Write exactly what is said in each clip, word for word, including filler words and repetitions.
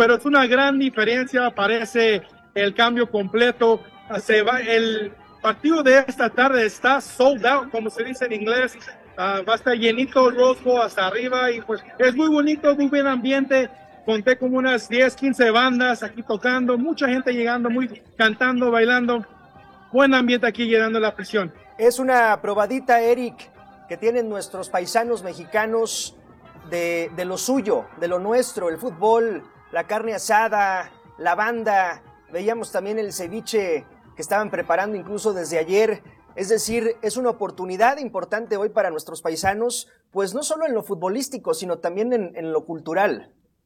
pero es una gran diferencia, parece el cambio completo. Se va, el partido de esta tarde está sold out, como se dice en inglés. Uh, va a estar llenito el Rose Bowl hasta arriba y pues es muy bonito, muy buen ambiente. Conté como unas diez, quince bandas aquí tocando, mucha gente llegando, muy cantando, bailando. Buen ambiente aquí llenando la prisión. Es una probadita, Eric, que tienen nuestros paisanos mexicanos de, de lo suyo, de lo nuestro, el fútbol, la carne asada, la banda. Veíamos también el ceviche que estaban preparando incluso desde ayer. Es decir, es una oportunidad importante hoy para nuestros paisanos, pues no solo en lo futbolístico, sino también en, en lo cultural.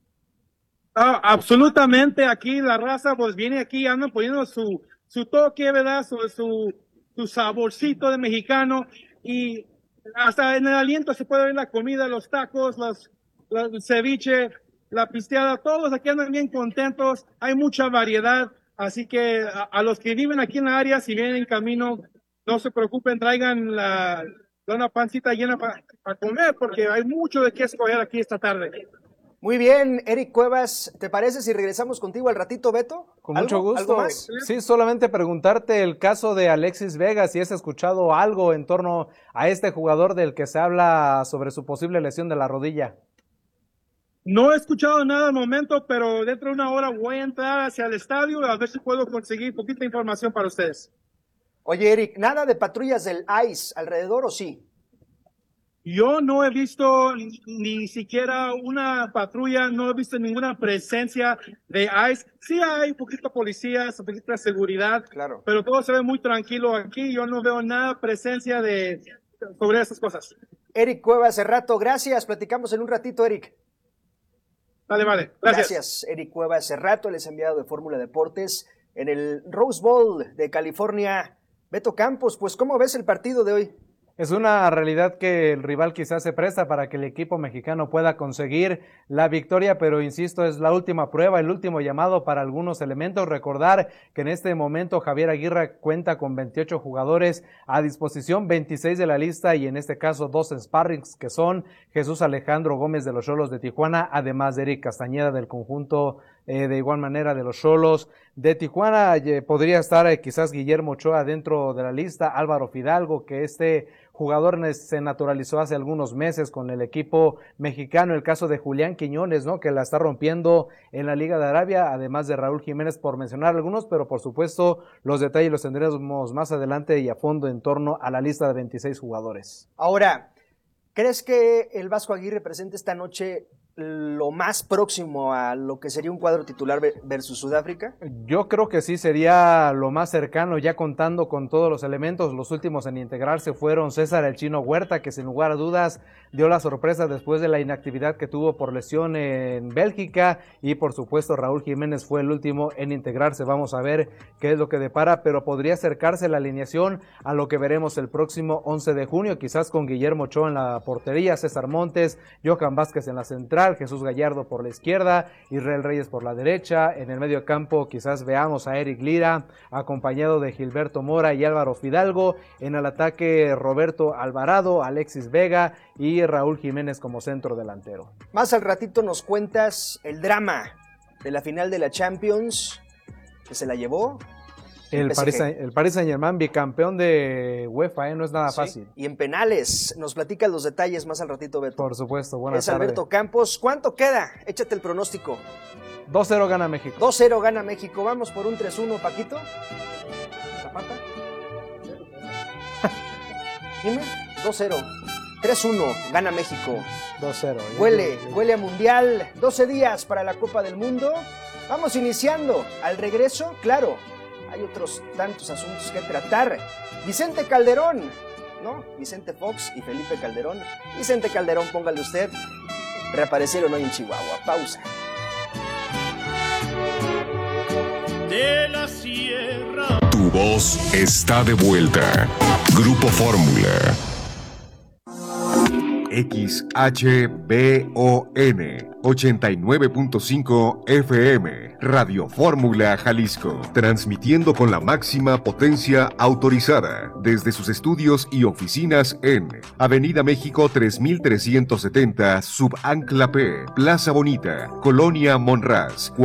Ah, absolutamente, aquí la raza pues viene aquí, andan poniendo su, su toque, ¿verdad? Su, su, su saborcito de mexicano, y hasta en el aliento se puede ver la comida, los tacos, los, los el ceviche, la pisteada, todos aquí andan bien contentos, hay mucha variedad, así que a, a los que viven aquí en la área, si vienen en camino, no se preocupen, traigan la, una pancita llena para pa comer, porque hay mucho de qué escoger aquí esta tarde. Muy bien, Eric Cuevas, ¿te parece si regresamos contigo al ratito, Beto? Con mucho gusto. ¿Algo más? Sí, solamente preguntarte el caso de Alexis Vega, si has escuchado algo en torno a este jugador del que se habla sobre su posible lesión de la rodilla. No he escuchado nada al momento, pero dentro de una hora voy a entrar hacia el estadio a ver si puedo conseguir poquita información para ustedes. Oye, Eric, ¿nada de patrullas del ICE alrededor o sí? Yo no he visto ni, ni siquiera una patrulla, no he visto ninguna presencia de ICE. Sí hay poquito policías, poquita seguridad, claro, pero todo se ve muy tranquilo aquí. Yo no veo nada presencia de sobre esas cosas. Eric Cuevas, hace rato, gracias. Platicamos en un ratito, Eric. Vale, vale. Gracias. Gracias, Eric Cuevas Cerrato, el enviado de Fórmula Deportes en el Rose Bowl de California. Beto Campos, pues, ¿cómo ves el partido de hoy? Es una realidad que el rival quizás se presta para que el equipo mexicano pueda conseguir la victoria, pero insisto, es la última prueba, el último llamado para algunos elementos. Recordar que en este momento Javier Aguirre cuenta con veintiocho jugadores a disposición, veintiséis de la lista y en este caso dos sparrings que son Jesús Alejandro Gómez de los Xolos de Tijuana, además de Eric Castañeda del conjunto eh, de igual manera de los Xolos de Tijuana. Eh, podría estar eh, quizás Guillermo Ochoa dentro de la lista, Álvaro Fidalgo, que este jugador se naturalizó hace algunos meses con el equipo mexicano, el caso de Julián Quiñones, ¿no?, que la está rompiendo en la Liga de Arabia, además de Raúl Jiménez, por mencionar algunos, pero por supuesto los detalles los tendremos más adelante y a fondo en torno a la lista de veintiséis jugadores. Ahora, ¿crees que el Vasco Aguirre presente esta noche lo más próximo a lo que sería un cuadro titular versus Sudáfrica? Yo creo que sí sería lo más cercano, ya contando con todos los elementos. Los últimos en integrarse fueron César el Chino Huerta, que sin lugar a dudas dio la sorpresa después de la inactividad que tuvo por lesión en Bélgica, y por supuesto Raúl Jiménez fue el último en integrarse. Vamos a ver qué es lo que depara, pero podría acercarse la alineación a lo que veremos el próximo once de junio, quizás con Guillermo Ochoa en la portería, César Montes, Johan Vázquez en la central, Jesús Gallardo por la izquierda, Israel Reyes por la derecha. En el medio campo quizás veamos a Eric Lira acompañado de Gilberto Mora y Álvaro Fidalgo. En el ataque Roberto Alvarado, Alexis Vega y Raúl Jiménez como centro delantero. Más al ratito nos cuentas el drama de la final de la Champions, que se la llevó El Paris, el Paris Saint-Germain, bicampeón de UEFA, ¿eh? No es nada sí, fácil. Y en penales, nos platica los detalles más al ratito, Beto. Por supuesto, buenas Es tardes. Alberto Campos. ¿Cuánto queda? Échate el pronóstico. dos cero gana México. dos cero gana México. Vamos por un tres uno, Paquito. Zapata. Dime. dos cero. tres uno gana México. dos cero. Huele, huele a mundial. doce días para la Copa del Mundo. Vamos iniciando. Al regreso, claro, hay otros tantos asuntos que tratar. Vicente Calderón, ¿no? Vicente Fox y Felipe Calderón. Vicente Calderón, póngale usted. Reaparecieron hoy en Chihuahua. Pausa. De la sierra. Tu voz está de vuelta. Grupo Fórmula. X H B O N ochenta y nueve punto cinco F M, Radio Fórmula Jalisco, transmitiendo con la máxima potencia autorizada desde sus estudios y oficinas en Avenida México tres mil trescientos setenta, Subancla P, Plaza Bonita, Colonia Monraz.